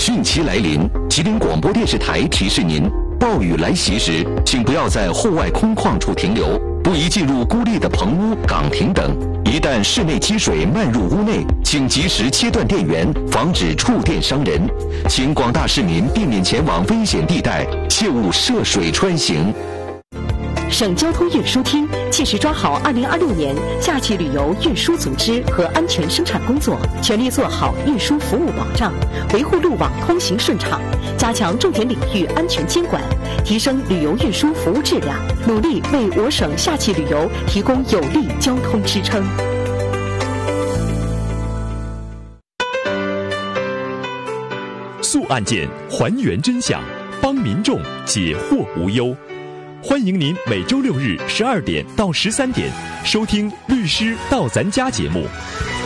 汛期来临，吉林广播电视台提示您：暴雨来袭时，请不要在户外空旷处停留，不宜进入孤立的棚屋、岗亭等。一旦室内积水漫入屋内，请及时切断电源，防止触电伤人。请广大市民避免前往危险地带，切勿涉水穿行。 省交通运输厅切实抓好2026年夏季旅游运输组织和安全生产工作，全力做好运输服务保障，维护路网通行顺畅，加强重点领域安全监管，提升旅游运输服务质量，努力为我省夏季旅游提供有力交通支撑。 速案件，还原真相，帮民众解惑无忧。欢迎您每周6日12点到13点收听《律师到咱家》节目，